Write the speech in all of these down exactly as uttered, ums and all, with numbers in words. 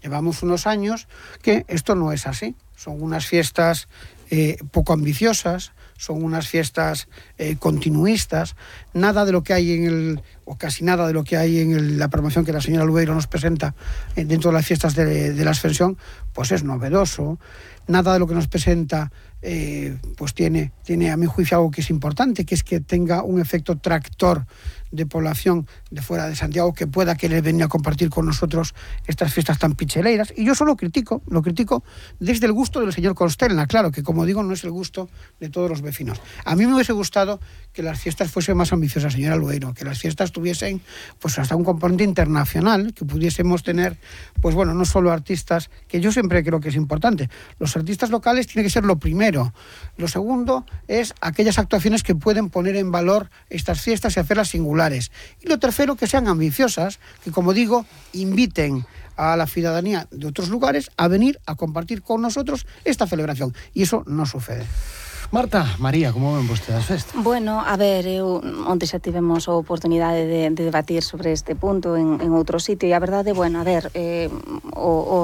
llevamos unos años que esto no es así. Son unas fiestas eh, poco ambiciosas, son unas fiestas eh, continuistas, nada de lo que hay en el, o casi nada de lo que hay en el, la programación que la señora Lueiro nos presenta eh, dentro de las fiestas de, de la Ascensión, pues es novedoso. Nada de lo que nos presenta eh, pues tiene, tiene a mi juicio algo que es importante, que es que tenga un efecto tractor de población de fuera de Santiago que pueda querer venir a compartir con nosotros estas fiestas tan picheleiras. Y yo solo critico, lo critico desde el gusto del señor Constelna, claro, que como digo no es el gusto de todos los vecinos. A mí me hubiese gustado que las fiestas fuesen más ambiciosas, señora Lueiro, que las fiestas tuviesen pues hasta un componente internacional, que pudiésemos tener, pues bueno, no solo artistas, que yo siempre creo que es importante. Los artistas locales tienen que ser lo primero. Lo segundo es aquellas actuaciones que pueden poner en valor estas fiestas y hacerlas singulares. Y lo tercero, que sean ambiciosas, que como digo, inviten a la ciudadanía de otros lugares a venir a compartir con nosotros esta celebración. Y eso no sucede. Marta, María, como ven vostedes as festas? Bueno, a ver, eu onte xa tivemos a oportunidade de, de debatir sobre este punto en, en outro sitio e a verdade, bueno, a ver, eh, o, o,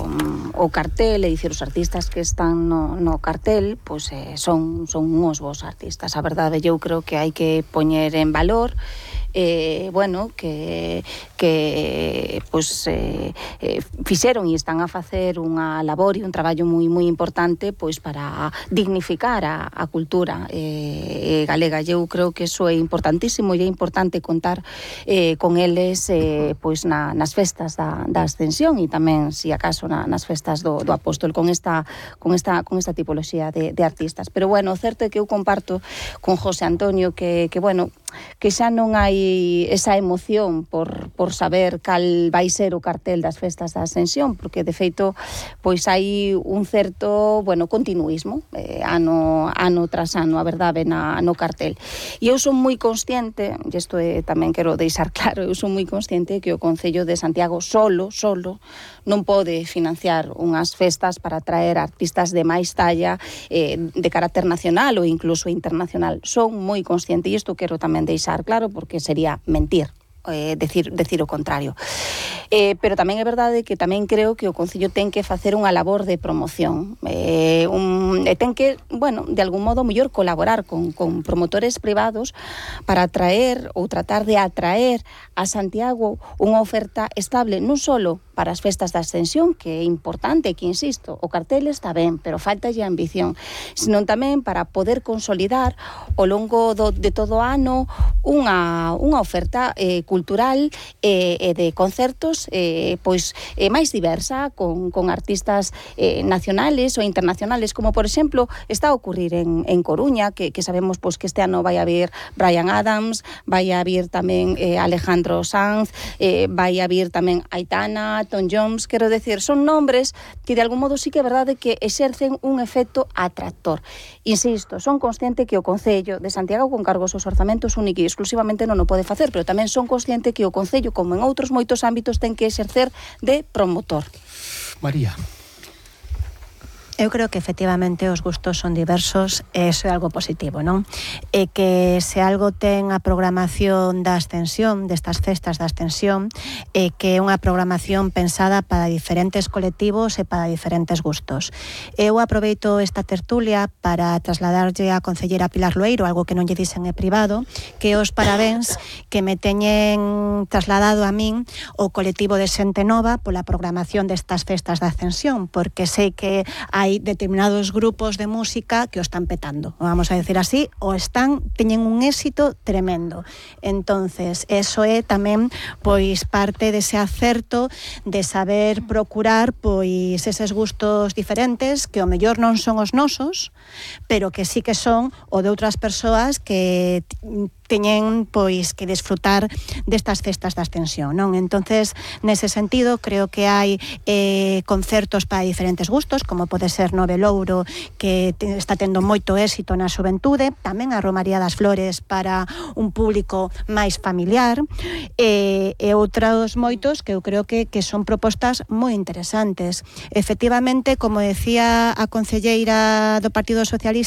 o cartel, é dicir, os artistas que están no, no cartel, pois eh, son, son uns bons artistas. A verdade, eu creo que hai que poñer en valor eh, bueno, que que pois eh, eh, fixeron e están a facer unha labor e un traballo moi moi importante pois para dignificar a, a cultura eh, galega. Eu creo que iso é importantísimo e é importante contar eh, con eles eh, pois na, nas festas da, da Ascensión e tamén, si acaso, na, nas festas do, do Apóstol con esta con esta con esta tipoloxía de, de artistas. Pero bueno, o certo é que eu comparto con José Antonio que, que bueno, que xa non hai esa emoción por, por saber cal vai ser o cartel das festas da Ascensión, porque de feito pois hai un certo, bueno, continuismo eh, ano, ano tras ano, a verdade, na, no cartel. E eu son moi consciente, e isto é, tamén quero deixar claro, eu son moi consciente que o Concello de Santiago solo, solo, non pode financiar unhas festas para traer artistas de máis talla eh, de carácter nacional ou incluso internacional. Son moi consciente e isto quero tamén deixar claro porque sería mentir eh, decir, decir o contrario. Eh, pero tamén é verdade que tamén creo que o Concello ten que facer unha labor de promoción. Eh, un, e ten que, bueno, de algún modo mellor colaborar con, con promotores privados para atraer ou tratar de atraer a Santiago unha oferta estable, non solo para as festas da Ascensión, que é importante, que insisto, o cartel está ben, pero falta a ambición, senón tamén para poder consolidar ao longo do, de todo o ano unha, unha oferta eh, cultural e eh, de concertos eh, pois eh, máis diversa, con, con artistas eh, nacionales ou internacionales, como por exemplo está a ocurrir en, en Coruña, que, que sabemos pois que este ano vai haber Bryan Adams, vai haber tamén eh, Alejandro Sanz, eh, vai haber tamén Aitana, Tom Jones, quero decir, son nombres que de algún modo sí que é verdade que exercen un efecto atractor. Insisto, son consciente que o Concello de Santiago con cargos aos orzamentos único e exclusivamente non o pode facer, pero tamén son consciente que o Concello, como en outros moitos ámbitos, ten que exercer de promotor. María. Eu creo que efectivamente os gustos son diversos e iso é algo positivo, non? E que se algo ten a programación da Ascensión, destas festas da Ascensión, e que é unha programación pensada para diferentes colectivos e para diferentes gustos. Eu aproveito esta tertulia para trasladarlle á concelleira Pilar Loeiro algo que non lle dixen é privado, que os parabéns que me teñen trasladado a min o colectivo de Xente Nova pola programación destas festas da Ascensión, porque sei que hai determinados grupos de música que o están petando, vamos a decir así, o están, teñen un éxito tremendo. Entonces, eso é tamén pois parte dese acerto de saber procurar pois eses gustos diferentes que o mellor non son os nosos, pero que sí que son o de outras persoas que teñen pois que desfrutar destas festas da Ascensión, non? Entonces, nese sentido, creo que hai eh, concertos para diferentes gustos, como pode ser Nove Louro, que te, está tendo moito éxito na xuventude, tamén a Romaría das Flores para un público máis familiar, e, e outros moitos que eu creo que, que son propostas moi interesantes. Efectivamente, como decía a concelleira do Partido Socialista,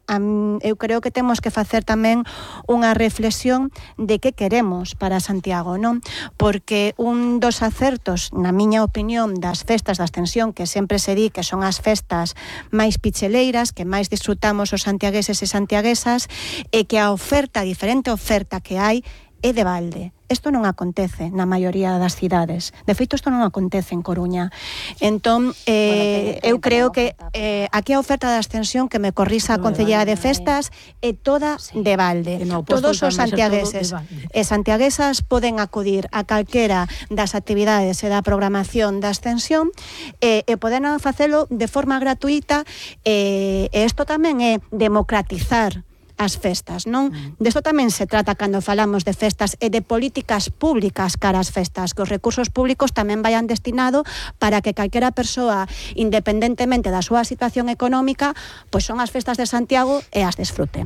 eu creo que temos que facer tamén unha reflexión de que queremos para Santiago, non? Porque un dos acertos, na miña opinión, das festas da Ascensión, que sempre se di que son as festas máis picheleiras, que máis disfrutamos os santiagueses e santiaguesas, e que a oferta, a diferente oferta que hai, é de balde. Isto non acontece na maioría das cidades. De feito, isto non acontece en Coruña. Entón, eh, bueno, eu creo que eh, aquí a oferta da Ascensión, que me corrisa a Concelleira de Festas, é toda sí. de balde. Todos os santiagueses e santiaguesas poden acudir a calquera das actividades e da programación da Ascensión e, e poden facelo de forma gratuita e, e isto tamén é democratizar as festas, non? Mm. Desto tamén se trata cando falamos de festas e de políticas públicas cara ás festas, que os recursos públicos tamén vayan destinado para que calquera persoa, independentemente da súa situación económica, pois son as festas de Santiago e as desfrute.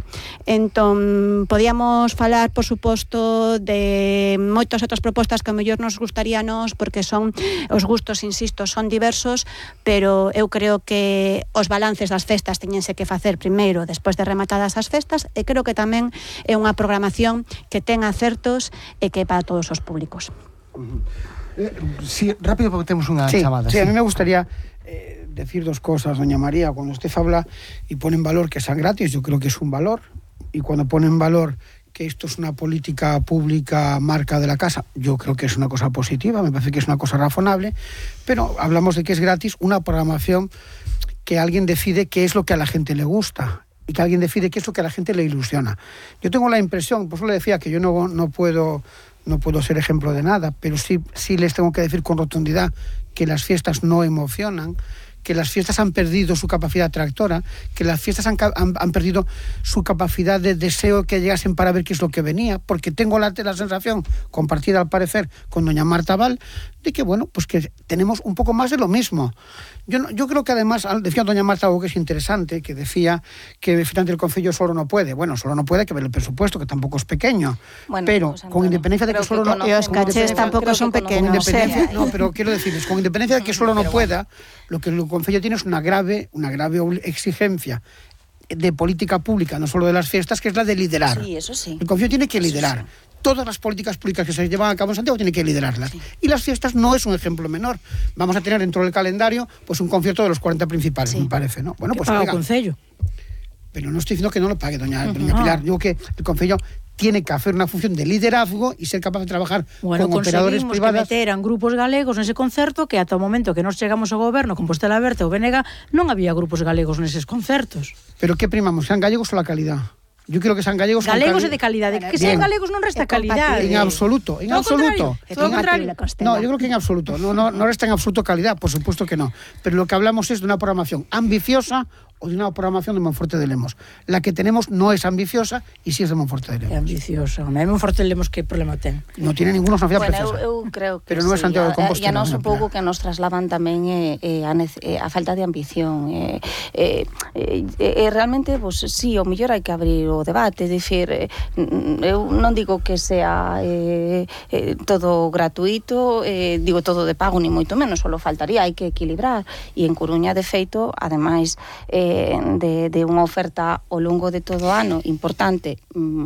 Entón, podíamos falar, por suposto, de moitas outras propostas que a mellor nos gustaríanos, porque son, os gustos, insisto, son diversos, pero eu creo que os balances das festas teñense que facer primeiro, despois de rematadas as festas, e creo que tamén é unha programación que ten acertos e que é para todos os públicos. Uh-huh. eh, sí, rápido, porque temos unha sí, chamada. Sí, sí, a mí me gustaría eh, decir dos cosas, doña María. Cuando usted habla y pone en valor que sean gratis, yo creo que es un valor, y cuando pone en valor que esto es una política pública marca de la casa, yo creo que es una cosa positiva, me parece que es una cosa razonable, pero hablamos de que es gratis una programación que alguien decide qué es lo que a la gente le gusta y que alguien decide qué es lo que a la gente le ilusiona. Yo tengo la impresión, por eso le decía que yo no, no puedo no puedo ser ejemplo de nada, pero sí, sí les tengo que decir con rotundidad que las fiestas no emocionan, que las fiestas han perdido su capacidad atractora, que las fiestas han, han, han perdido su capacidad de deseo que llegasen para ver qué es lo que venía, porque tengo la, la sensación, compartida al parecer con doña Marta Val, de que, bueno, pues que tenemos un poco más de lo mismo. Yo, no, yo creo que además, decía doña Marta algo que es interesante, que decía que efectivamente el Concello solo no puede. Bueno, solo no puede, que ver el presupuesto, que tampoco es pequeño. Bueno, pero pues, con independencia de que solo que no... Y los cachés tampoco son pequeños. No, pero quiero decirles, con independencia de que solo no pueda, lo que el Concello tiene es una grave, una grave exigencia de política pública, no solo de las fiestas, que es la de liderar. Sí, eso sí. El Concello tiene que liderar. Eso sí. Todas las políticas públicas que se llevan a cabo en Santiago tiene que liderarlas. Sí. Y las fiestas no es un ejemplo menor. Vamos a tener dentro del calendario pues un concierto de los cuarenta principales, sí. me parece, ¿no? Bueno, pues paga el Concello. Pero no estoy diciendo que no lo pague, doña, uh-huh. doña Pilar. Digo que el Concello tiene que hacer una función de liderazgo y ser capaz de trabajar bueno, con operadores privados. Bueno, conseguimos que meteran grupos galegos nese concerto, que ata o momento que nos chegamos ao goberno, Compostela Aberta ou B N G, non había grupos galegos neses concertos. Pero que primamos, sean gallegos ou la calidad? Yo creo que sean gallegos galegos e de calidade, que sean galegos non resta calidad. En absoluto, en todo absoluto. Todo contrario. No, yo creo que en absoluto, no, no, no resta en absoluto calidad, por supuesto que no. Pero lo que hablamos es de una programación ambiciosa o de una programación de Monforte de Lemos. La que tenemos no es ambiciosa y sí es de Monforte de Lemos. É ambiciosa. A Monforte de Lemos que problema ten? No tiene ninguna sociedad bueno, preciosa. Eu, eu creo que pero non é sí. Santiago de Compostela. E a nos un pouco que nos trasladan tamén é, é, a, é a falta de ambición. É, é, é, é realmente, pues, sí, o mellor hai que abrir o debate, dicir, é, eu non digo que sea é, é, todo gratuito, é, digo todo de pago, ni moito menos, só faltaría, hai que equilibrar. E en Coruña, de feito, ademais eh, de de unha oferta ao longo de todo o ano importante,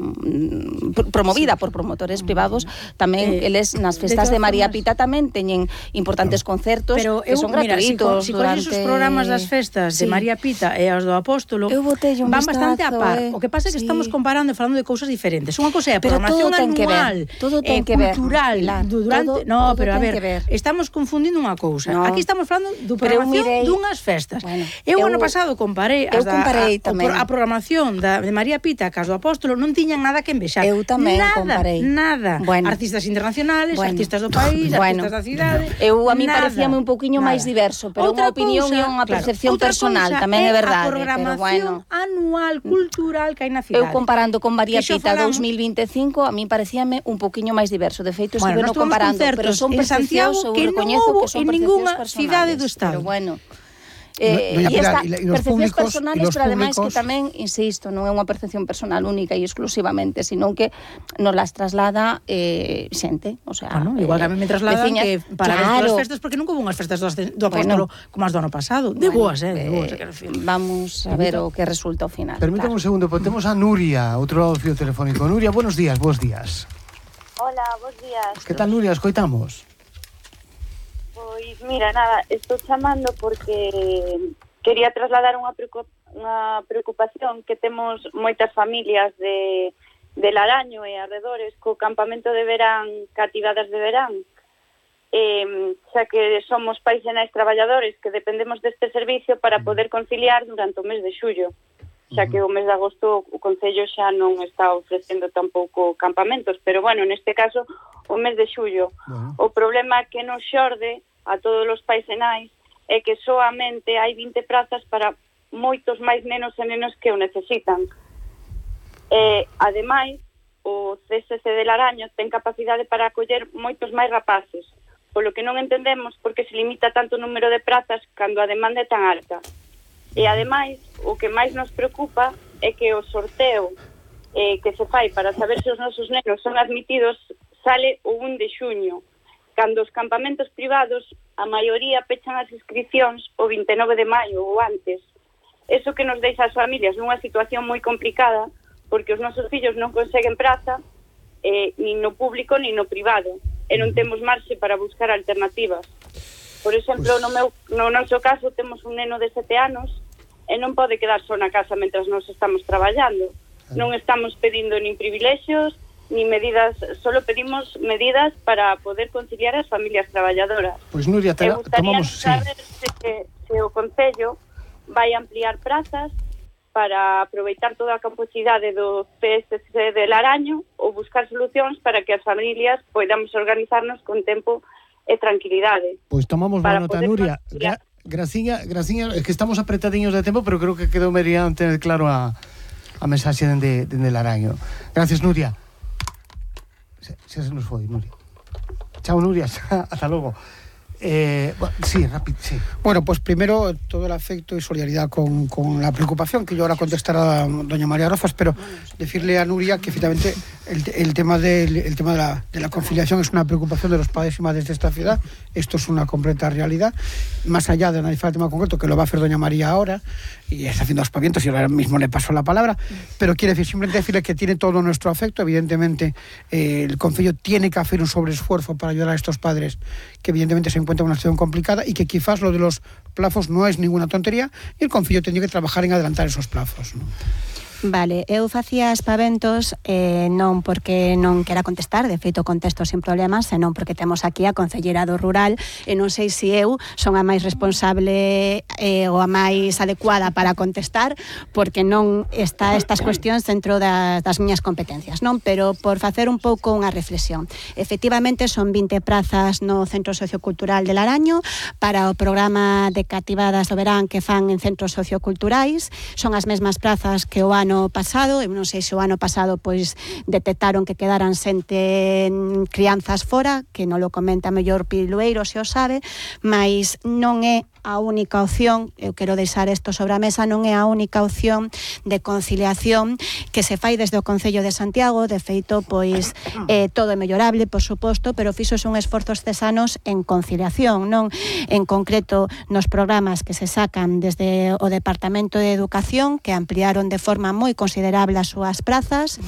mmm, promovida sí. por promotores privados, tamén eh, eles nas festas de, de María Pita tamén teñen importantes no. concertos pero que eu, son gratuitos. Si, si durante... os programas das festas sí. de María Pita e as do Apóstolo, eu botei un van vistazo, bastante a par. Eh. O que pasa é que sí. estamos comparando e falando de cousas diferentes. Unha cousa é a programación anual, todo ten que ver, cultural, Pilar, durante, todo, no, todo pero a ver, ver, estamos confundindo unha cousa. No. Aquí estamos falando do programación mirei, dunhas festas. Bueno, eu, eu ano pasado comparei as eu comparei da, tamén. A, a programación da, de María Pita, cas do Apóstolo, non tiñan nada que envexar. Eu tamén nada, comparei. Nada. Bueno. Artistas internacionales, bueno. artistas do país, bueno. artistas da cidade. Eu a mí parecíame un pouquiño máis diverso, pero outra unha opinión cousa, e unha percepción claro, personal, tamén é verdade, a programación pero bueno. anual cultural que hai na cidade. Eu comparando con María Pita falamos... dos mil vinte e cinco, a mí parecíame un pouquiño máis diverso. De feito, bueno, estive no comparando, pero son en Santiago eu que non recoñezo houbo que son en ningunha personales, cidade do estado. Pero bueno, Eh, Doña e Pilar, esta, y, la- y los percepcións públicos, personales, y los pero ademais que públicos... tamén, insisto, non é unha percepción personal única e exclusivamente, sino que nos las traslada eh, xente, o sea, Bueno, igual que a mí me trasladan veciñas, que para claro, ver as festas, porque nunca hubo unhas festas do, do apóstolo Bueno. como as do ano pasado. De bueno, boas, eh, de boas. eh, vamos a ver o que resulta ao final. Permítame un segundo, pues temos a Nuria, outro lado do fío telefónico. Nuria, buenos días, bons días. Hola, bons días. Que tal, Nuria? Escoitamos. Pois, mira, nada, estou chamando porque quería trasladar unha, preocup unha preocupación que temos moitas familias de, de Laraño e arredores co campamento de verán, cativadas de verán. Eh, xa que somos pais e nais traballadores que dependemos deste servicio para poder conciliar durante o mes de xullo. Xa que o mes de agosto o Concello xa non está ofrecendo tampouco campamentos, pero bueno, neste caso o mes de xullo. Bueno. O problema que nos xorde a todos os pais e nais é que soamente hai vinte prazas para moitos máis nenos e nenos que o necesitan. E, ademais, o C S C de Laraño ten capacidade para acoller moitos máis rapaces, polo que non entendemos por que se limita tanto o número de prazas cando a demanda é tan alta. E, ademais, o que máis nos preocupa é que o sorteo eh, que se fai para saber se os nosos nenos son admitidos sale o un de xuño, cando os campamentos privados a maioría pechan as inscripcións o vinte e nove de maio ou antes. Eso que nos deixa as familias nunha situación moi complicada, porque os nosos fillos non conseguen praza eh, nin no público nin no privado, e non temos marxe para buscar alternativas. Por exemplo, Pues... no, meu, no noso caso temos un neno de sete anos e non pode quedar só na casa mentras nos estamos traballando. Non estamos pedindo nin privilexios, ni medidas, solo pedimos medidas para poder conciliar as familias traballadoras. Pois, pues, Nuria, te, tomamos... saber Sí. se, se o Concello vai ampliar prazas para aproveitar toda a capacidade do C S C de Laraño ou buscar solucións para que as familias poidamos organizarnos con tempo e tranquilidade. Pois pues tomamos Para boa nota, poder Nuria. conciliar. Gra Graciña, Graciña, es que estamos apretadiños de tempo, pero creo que quedou meriante claro a, a mensaxe dende, dende Laraño. Gracias, Nuria. Se, se se nos foi, Nuria. Chao, Nuria, hasta logo. Eh, bueno, sí, rápido, sí. Bueno, pues primero todo el afecto y solidaridad con, con la preocupación, que yo ahora contestará a doña María Rozas, pero decirle a Nuria que efectivamente el, el tema, de, el tema de, la, de la conciliación es una preocupación de los padres y madres de esta ciudad. Esto es una completa realidad, más allá de analizar el tema concreto, que lo va a hacer doña María ahora, y está haciendo aspavientos y ahora mismo le paso la palabra, pero quiere decir, simplemente decirle que tiene todo nuestro afecto. Evidentemente eh, el Concello tiene que hacer un sobreesfuerzo para ayudar a estos padres que evidentemente se encuentra en una situación complicada y que quizás lo de los plazos no es ninguna tontería y el Concello tendría que trabajar en adelantar esos plazos, ¿no? Vale, eu facía espaventos eh, non porque non quera contestar, de feito contesto sin problemas, senón porque temos aquí a Concellera do Rural e non sei se eu son a máis responsable eh, ou a máis adecuada para contestar, porque non está estas cuestións dentro da, das miñas competencias, non? Pero por facer un pouco unha reflexión. Efectivamente, son vinte prazas no Centro Sociocultural de Laraño para o programa de cativadas do verán que fan en centros socioculturais. Son as mesmas prazas que o ano pasado, eu non sei se o ano pasado pois detectaron que quedaran xente crianzas fora, que non lo comenta mellor Pilueiro se o sabe, mas non é a única opción, eu quero deixar isto sobre a mesa, non é a única opción de conciliación que se fai desde o Concello de Santiago. De feito, pois eh, todo é mellorable, por suposto, pero fixos un esforzos cesanos en conciliación, non? En concreto, nos programas que se sacan desde o Departamento de Educación, que ampliaron de forma moi considerable as súas prazas,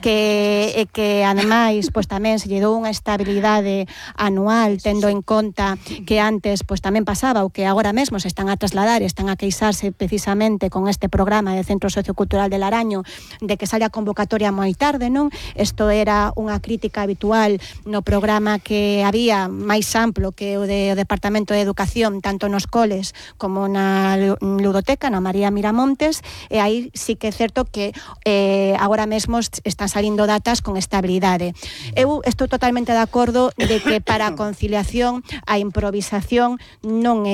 que, e que ademais pois tamén se lle dou unha estabilidade anual, tendo en conta que antes pois tamén pasaba o que agora mesmo se están a trasladar, están a queixarse precisamente con este programa de Centro Sociocultural de Laraño de que sale a convocatoria moi tarde, non? Isto era unha crítica habitual no programa que había máis amplo que o de o Departamento de Educación, tanto nos coles como na ludoteca, na María Miramontes, e aí sí que é certo que eh, agora mesmo están salindo datas con estabilidade. Eu estou totalmente de acordo de que para a conciliación a improvisación non é boa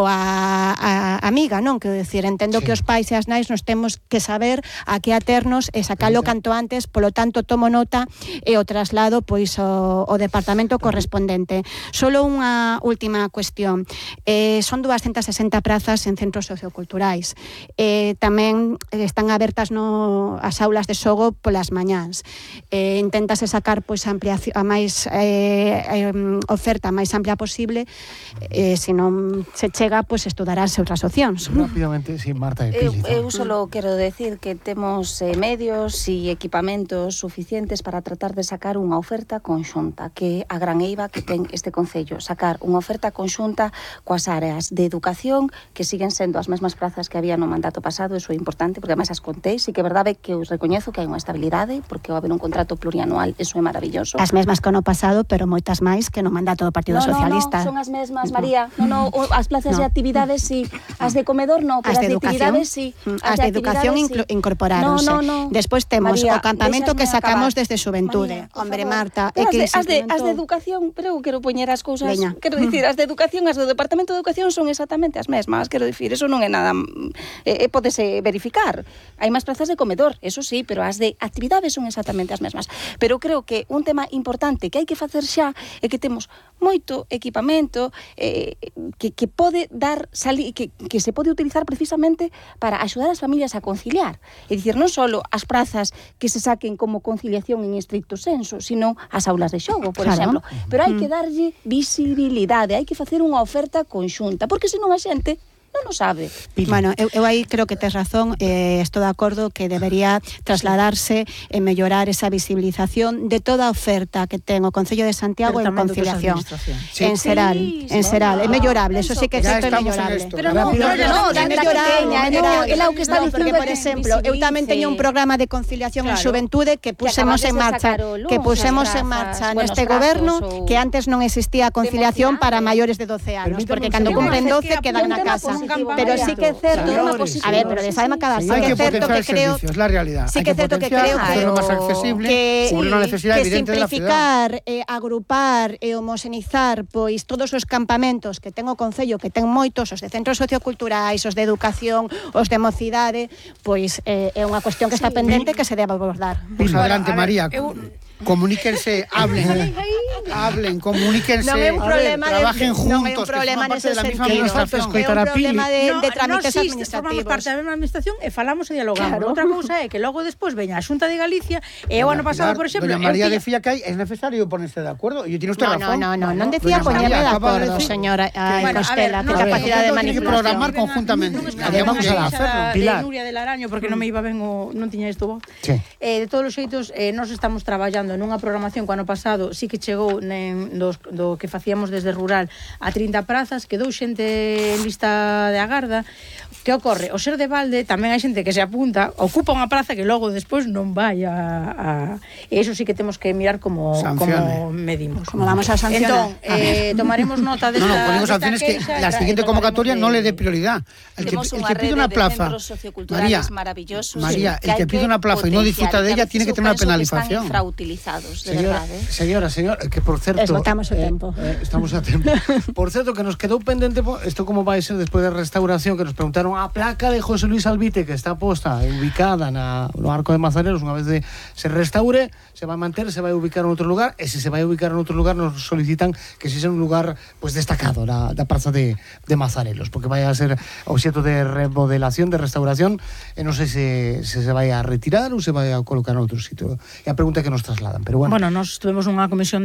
a, a amiga, non? Quero decir, entendo Sí. que os pais e as nais nos temos que saber a que aternos e sacalo canto antes, polo tanto tomo nota e o traslado pois ao, ao departamento correspondente. Solo unha última cuestión. Eh, son doscientas sesenta prazas en centros socioculturais. Eh, tamén están abertas no, as aulas de xogo polas mañáns. Eh, inténtase sacar pois a ampliación, a máis eh, eh, oferta máis amplia posible. Eh, se non se chega, pois estudaránse outras opcións. Rápidamente, sí, Marta e Eu, Pili. eu solo quero decir que temos eh, medios e equipamentos suficientes para tratar de sacar unha oferta conxunta, que a gran eiva que ten este Concello, sacar unha oferta conxunta coas áreas de educación, que siguen sendo as mesmas prazas que había no mandato pasado. Eso é importante, porque además as contéis, e que é verdade que eu recoñezo que hai unha estabilidade, porque ao haber un contrato plurianual, eso é maravilloso. As mesmas que no pasado, pero moitas máis que no mandato do Partido no, Socialista. No, no, son as mesmas, María. No, no, o- as plazas No. de actividades sí, as de comedor no, pero As as de de educación, actividades sí. as de educación inclu- incorporáronse. No, no, no. Despois temos María, o campamento que déxasme sacamos acabar. desde Xuventude. María, por Hombre, favor. Marta, Pero é que as de, as, de, as de implementou- educación, pero eu quero poñer as cousas, Veña. quero dicir, as de educación, as do Departamento de Educación son exactamente as mesmas, quero dicir, eso non é nada, mm, eh, eh, pódese verificar. Hai máis plazas de comedor, eso sí, pero as de actividades son exactamente as mesmas. Pero creo que un tema importante que hai que facer xa é que temos moito equipamento eh, que, que pode dar sali, que, que se pode utilizar precisamente para axudar as familias a conciliar. É dicir, non só as prazas que se saquen como conciliación en estricto senso, sino as aulas de xogo, por Claro. exemplo. Pero hai que darlle visibilidade, hai que facer unha oferta conxunta, porque senón a xente non o sabe. Bueno, eu, eu aí creo que tes razón, eh, estou de acordo que debería trasladarse e mellorar esa visibilización de toda a oferta que ten o Concello de Santiago Pero en tamén doutras conciliación. administracións. Sí. En Seral, Sí, en sí, Seral, é no, mellorable, eso sí que é Ya certo, é estamos en mellorable. esto. Pero no, Rápido. no, no, É da, da mellorable, pequeña, é no, mellorable. el ao que está No, porque, dicindo por é que exemplo, eu tamén visibilice. teño un programa de conciliación en Claro. Xuventude que pusemos acabades en de marcha, sacar o luns, que pusemos as en grazas, marcha buenos neste prazos goberno, ou- que antes non existía conciliación para maiores de doce anos, Permítame porque un cando segundo. cumplen Pero doce é que quedan un na tema casa. positivo, Pero María. sí que é certo, Señores, a ver, pero déjame acabar, sí Hay que que é certo potenciar que el creo servicio, es la realidad. Sí Hay que é certo que potenciar, creo hacerlo que- más accesible, que, cubrir una necesidad que evidente de la ciudad. simplificar, eh, agrupar e homoxenizar pois todos os campamentos que ten o Concello, que ten moitos, os de centros socioculturais, os de educación, os de mocidade, pois eh, é unha cuestión que está pendente que se debe abordar. Pues adelante, Bueno, a ver, María. eu- Comuníquense, hablen, hablen, comuníquense, Non é un problema de- trabajen juntos, non é un que problema forman parte nese de la misma sentido. Nos falta administración. escoitar É a un problema Pili. de, No, de trámites no, sí, administrativos. formamos parte da mesma administración e falamos e dialogamos. Claro. Outra cousa é que logo despois veña a Xunta de Galicia e o ano pasado, por exemplo, Doña eu María tiña- decía que hay, es necesario ponerse de acuerdo. Y tiene usted No, no, razón. no, no, non Doña decía María poñerme de acaba acuerdo, decir señora ay, Bueno, a ver, Costela, no que sé, capacidade de todo tiene que manipulación. programar Non- conjuntamente. non escoitei Además, a vamos a queixa hacerlo. de Pilar. Nuria del Araño, porque non me iba ben o, non tiña isto voz. Sí. Eh, de todos os xeitos, eh, nós estamos traballando nunha programación que o ano pasado sí que chegou nen, dos, do que facíamos desde rural a trinta prazas, quedou xente en lista de agarda. Que ocorre? O ser de balde tamén hai xente que se apunta, ocupa unha praza que logo despois non vai a... a e iso sí que temos que mirar como, como Sancione. medimos. Como vamos a sancionar. Entón, eh, tomaremos nota desta, No, no, ponemos desta sanciones que queixa la e siguiente trataremos convocatoria de- no le dé prioridad. El que, Temos el unha que pide rede una de plaza, centros socioculturales María, maravillosos, María, sí, el que hai pide una plaza y no potenciar. disfruta de ella Yo tiene que tener una penso que penalización. están infrautilizados, de Señora, verdade. eh. señora, señora, que por certo Esgotamos o tempo. eh, Estamos a tempo. Por certo que nos quedou pendente po- Isto como vai ser despois de restauración, que nos preguntaron a placa de José Luis Albite, que está posta e ubicada na, no Arco de Mazarelos. Unha vez de se restaure, se vai manter, se vai ubicar en outro lugar, e se se vai ubicar en outro lugar nos solicitan que se sea un lugar pues destacado da, da praza de, de Mazarelos, porque vai a ser obxeto de remodelación, de restauración, e non sei se, se se vai a retirar ou se vai a colocar en outro sitio. É a pregunta que nos trasladan, pero bueno. Bueno, nós tuvemos unha comisión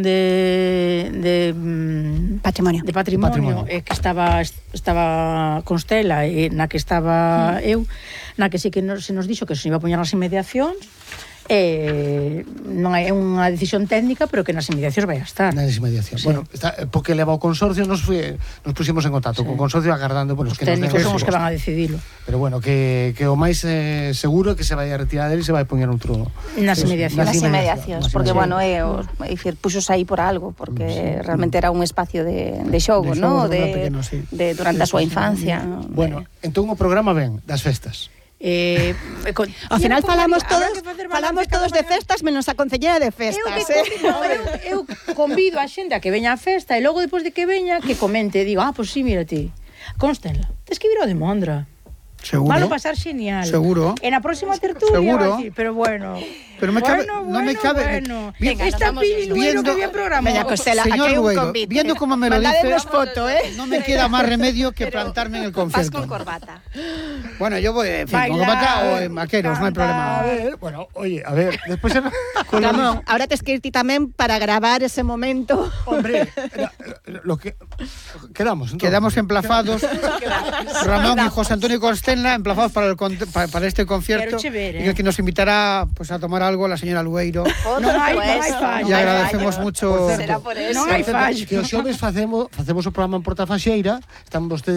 de de mm, Patrimonio. de patrimonio, De patrimonio. eh, que estaba estaba Constela e na que estaba mm. eu, na que sí que nos, se nos dixo que se iba a poñer nas inmediacións. Eh, non é unha decisión técnica, pero que nas inmediacións vai a estar. Na desinmediación. Sí. Bueno, está, porque leva o consorcio, nos fue, nos pusimos en contacto Sí. co consorcio agardando, bueno, Os que nos den técnicos son os que resposta. van a decidilo. Pero bueno, que, que o máis eh, seguro é que se vai a retirar dele e se vai poñer outro. Nas es- inmediacións. Nas inmediacións, porque, inmediacións. bueno, é, os, é dicir, puxos aí por algo, porque Sí. realmente era un espacio de, de xogo, De ¿no? xogo, De, era pequeno, sí. de, durante a súa infancia. ¿no? Bueno, entón o programa ven das festas. Eh, con, Ao final falamos Habrá todos, que facer falamos balance todos cada de mañá. festas menos a concellera de Eu, festas, que eh? convido, eu, eu convido a xente a que veña á festa e logo depois de que veña que comente, digo, ah, pois pues sí, mira ti. Constenla, tes que vir ao de Mondra. Seguro. Van a pasar genial. Seguro. En la próxima tertulia Seguro. va a decir, pero bueno. Pero me cabe, bueno, no me bueno, cabe. bueno. Venga, Esta pili Luero viendo- que bien programado. Veña, Costela, Señor aquí hai un Lueiro, convite. viendo como me lo dice, Mandademos foto, eh? no me queda más remedio que plantarme en el Vas concierto. con corbata. Bueno, yo voy, en fin, con Bailar, corbata o en vaqueros, no hay A problema. ver, bueno, oye, a ver, después... Ramón, ahora tes que ir ti tamén para gravar ese momento. Hombre, era- lo que... Quedamos, entonces. Quedamos emplazados, Ramón y José Antonio Constenla, emplazados para, el, con- para, para este concierto, Quiero che ver, en eh. el que nos invitará pues, a tomar algo la señora Lueiro. No hai, no hai fallo. Y agradecemos mucho. Será por eso. Non hai Por certo, fallo. que os xoves facemos, facemos o programa en Portafaxeira, están vostedes